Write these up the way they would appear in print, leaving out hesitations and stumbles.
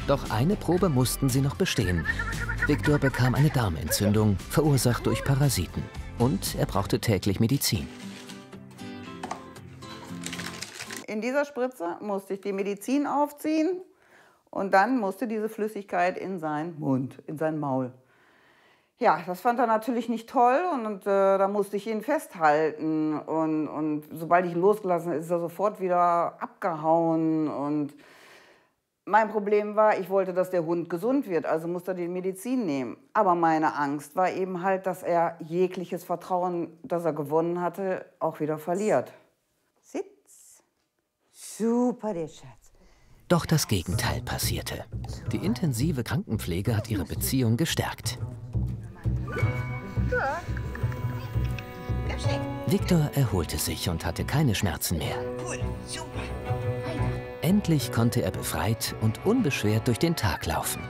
Doch eine Probe mussten sie noch bestehen. Viktor bekam eine Darmentzündung, verursacht durch Parasiten. Und er brauchte täglich Medizin. In dieser Spritze musste ich die Medizin aufziehen und dann musste diese Flüssigkeit in seinen Mund, in sein Maul. Ja, das fand er natürlich nicht toll und da musste ich ihn festhalten. Und sobald ich ihn losgelassen habe, ist er sofort wieder abgehauen. Und mein Problem war, ich wollte, dass der Hund gesund wird, also musste er die Medizin nehmen. Aber meine Angst war eben halt, dass er jegliches Vertrauen, das er gewonnen hatte, auch wieder verliert. Sitz. Super, der Schatz. Doch das Gegenteil passierte. Die intensive Krankenpflege hat ihre Beziehung gestärkt. Viktor erholte sich und hatte keine Schmerzen mehr. Endlich konnte er befreit und unbeschwert durch den Tag laufen.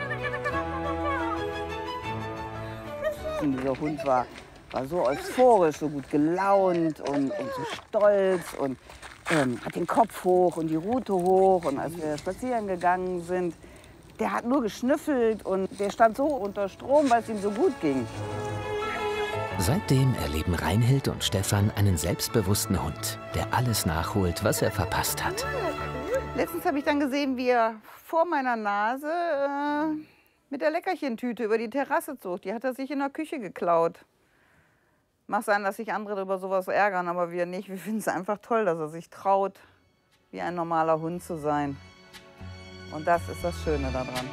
Und dieser Hund war so euphorisch, so gut gelaunt und so stolz und hat den Kopf hoch und die Rute hoch. Und als wir spazieren gegangen sind, der hat nur geschnüffelt und der stand so unter Strom, weil es ihm so gut ging. Seitdem erleben Reinhild und Stefan einen selbstbewussten Hund, der alles nachholt, was er verpasst hat. Letztens habe ich dann gesehen, wie er vor meiner Nase mit der Leckerchentüte über die Terrasse zog. Die hat er sich in der Küche geklaut. Mag sein, dass sich andere über sowas ärgern, aber wir nicht. Wir finden es einfach toll, dass er sich traut, wie ein normaler Hund zu sein. Und das ist das Schöne daran.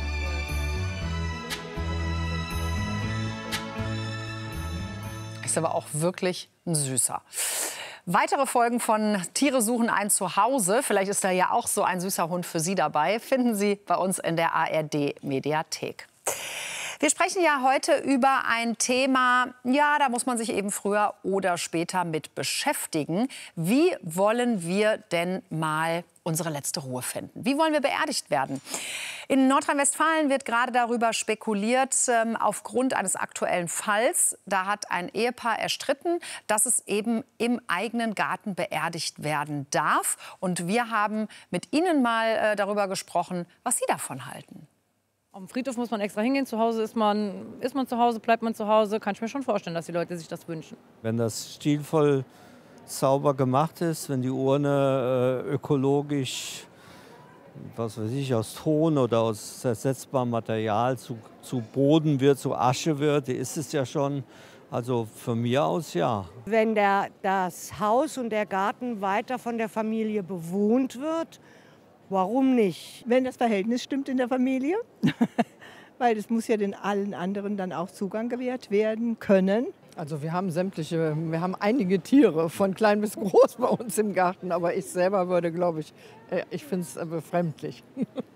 Ist aber auch wirklich ein Süßer. Weitere Folgen von Tiere suchen ein Zuhause, vielleicht ist da ja auch so ein süßer Hund für Sie dabei, finden Sie bei uns in der ARD-Mediathek. Wir sprechen ja heute über ein Thema, ja, da muss man sich eben früher oder später mit beschäftigen. Wie wollen wir denn mal unsere letzte Ruhe finden? Wie wollen wir beerdigt werden? In Nordrhein-Westfalen wird gerade darüber spekuliert, aufgrund eines aktuellen Falls. Da hat ein Ehepaar erstritten, dass es eben im eigenen Garten beerdigt werden darf. Und wir haben mit Ihnen mal darüber gesprochen, was Sie davon halten. Am Friedhof muss man extra hingehen. Zu Hause ist man zu Hause, bleibt man zu Hause. Kann ich mir schon vorstellen, dass die Leute sich das wünschen. Wenn das stilvoll sauber gemacht ist, wenn die Urne ökologisch, was weiß ich, aus Ton oder aus zersetzbarem Material zu Boden wird, zu Asche wird, ist es ja schon. Also von mir aus ja. Wenn das Haus und der Garten weiter von der Familie bewohnt wird, warum nicht? Wenn das Verhältnis stimmt in der Familie, weil es muss ja den allen anderen dann auch Zugang gewährt werden können. Also wir haben einige Tiere, von klein bis groß bei uns im Garten. Aber ich selber würde, glaube ich finde es befremdlich.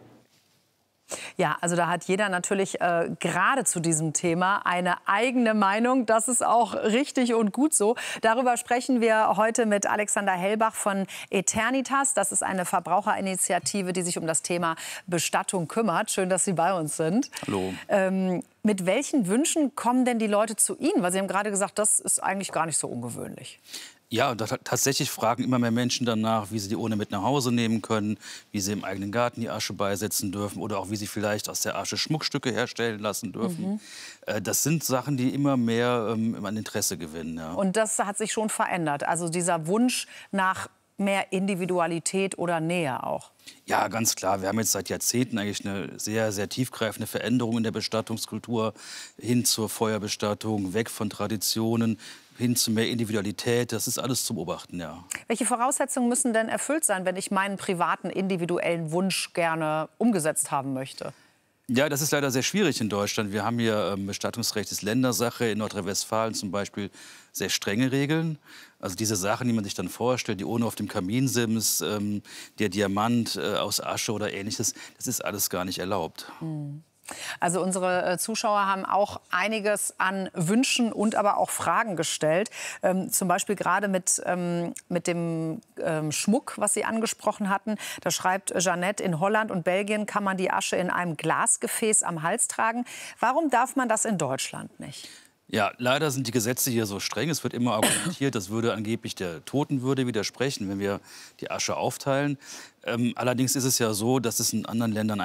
Ja, also da hat jeder natürlich gerade zu diesem Thema eine eigene Meinung. Das ist auch richtig und gut so. Darüber sprechen wir heute mit Alexander Hellbach von Eternitas. Das ist eine Verbraucherinitiative, die sich um das Thema Bestattung kümmert. Schön, dass Sie bei uns sind. Hallo. Mit welchen Wünschen kommen denn die Leute zu Ihnen? Weil Sie haben gerade gesagt, das ist eigentlich gar nicht so ungewöhnlich. Ja, tatsächlich fragen immer mehr Menschen danach, wie sie die Urne mit nach Hause nehmen können, wie sie im eigenen Garten die Asche beisetzen dürfen oder auch wie sie vielleicht aus der Asche Schmuckstücke herstellen lassen dürfen. Das sind Sachen, die immer mehr an Interesse gewinnen. Ja. Und das hat sich schon verändert, also dieser Wunsch nach mehr Individualität oder Nähe auch. Ja, ganz klar. Wir haben jetzt seit Jahrzehnten eigentlich eine sehr, sehr tiefgreifende Veränderung in der Bestattungskultur hin zur Feuerbestattung, weg von Traditionen, hin zu mehr Individualität. Das ist alles zu beobachten, ja. Welche Voraussetzungen müssen denn erfüllt sein, wenn ich meinen privaten, individuellen Wunsch gerne umgesetzt haben möchte? Ja, das ist leider sehr schwierig in Deutschland. Wir haben hier Bestattungsrecht ist Ländersache. In Nordrhein-Westfalen zum Beispiel sehr strenge Regeln. Also diese Sachen, die man sich dann vorstellt, die Urne auf dem Kaminsims, der Diamant aus Asche oder Ähnliches, das ist alles gar nicht erlaubt. Also unsere Zuschauer haben auch einiges an Wünschen und aber auch Fragen gestellt. Zum Beispiel gerade mit dem Schmuck, was Sie angesprochen hatten. Da schreibt Jeanette, in Holland und Belgien kann man die Asche in einem Glasgefäß am Hals tragen. Warum darf man das in Deutschland nicht? Ja, leider sind die Gesetze hier so streng. Es wird immer argumentiert, das würde angeblich der Totenwürde widersprechen, wenn wir die Asche aufteilen. Allerdings ist es ja so, dass es in anderen Ländern